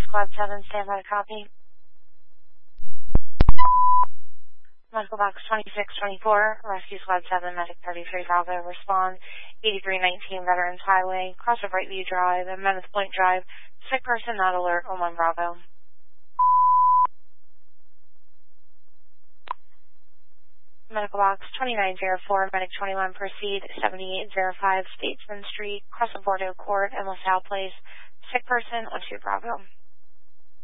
Squad 7, stand by to copy. Medical Box 2624, Rescue Squad 7, Medic 33 Bravo, respond 8319 Veterans Highway, cross of Brightview Drive and Menace Point Drive, sick person not alert on 1 Bravo. Medical Box 2904, Medic 21, proceed 7805 Statesman Street, cross of Bordeaux Court and LaSalle Place, sick person on 2 Bravo.